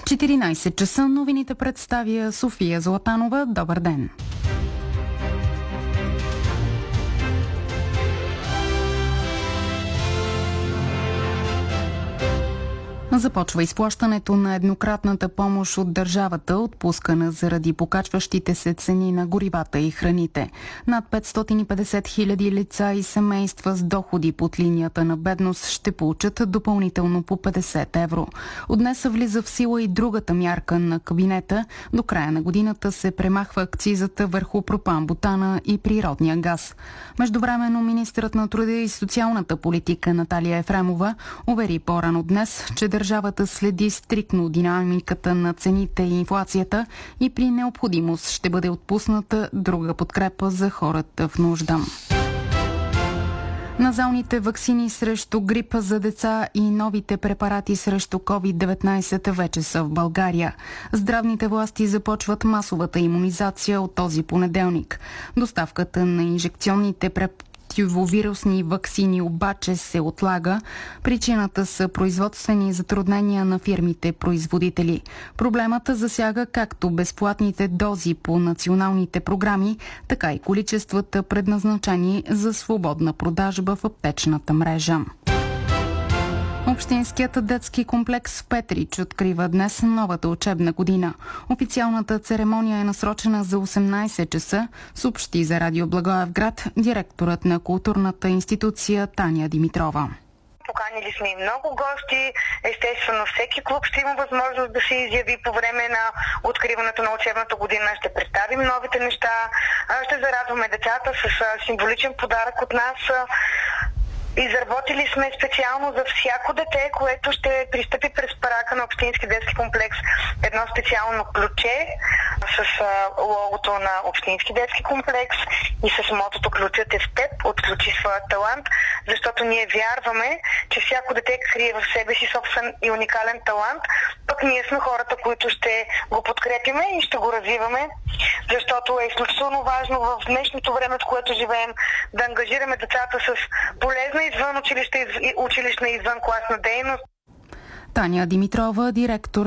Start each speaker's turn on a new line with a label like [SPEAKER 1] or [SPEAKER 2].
[SPEAKER 1] 14 часа новините представя София Златанова. Добър ден! Започва изплащането на еднократната помощ от държавата, отпускана заради покачващите се цени на горивата и храните. Над 550 хиляди лица и семейства с доходи под линията на бедност ще получат допълнително по 50 евро. От днес влиза в сила и другата мярка на кабинета. До края на годината се премахва акцизата върху пропан-бутана и природния газ. Междувременно министърът на труда и социалната политика Наталия Ефремова увери по-рано днес, че държавата следи стриктно динамиката на цените и инфлацията и при необходимост ще бъде отпусната друга подкрепа за хората в нужда. Назалните ваксини срещу грипа за деца и новите препарати срещу COVID-19 вече са в България. Здравните власти започват масовата имунизация от този понеделник. Доставката на инжекционните противовирусни ваксини обаче се отлага. Причината са производствени затруднения на фирмите-производители. Проблемът засяга както безплатните дози по националните програми, така и количествата предназначени за свободна продажба в аптечната мрежа. Общинският детски комплекс в Петрич открива днес новата учебна година. Официалната церемония е насрочена за 18 часа, съобщи за Радио Благоевград директорът на културната институция Таня Димитрова.
[SPEAKER 2] Поканили сме и много гости. Естествено, всеки клуб ще има възможност да се изяви по време на откриването на учебната година. Ще представим новите неща, ще зарадваме децата с символичен подарък от нас. Изработили сме специално за всяко дете, което ще пристъпи през прака на Общински детски комплекс, едно специално ключе с логото на Общински детски комплекс и с мотото "Ключът е в теб, отключи своя талант", защото ние вярваме, че всяко дете крие в себе си собствен и уникален талант, пък ние сме хората, които ще го подкрепиме и ще го развиваме, защото е изключително важно в днешното време, в което живеем, да ангажираме децата с полезна извън училищна и извън класна дейност.
[SPEAKER 1] Таня Димитрова, директор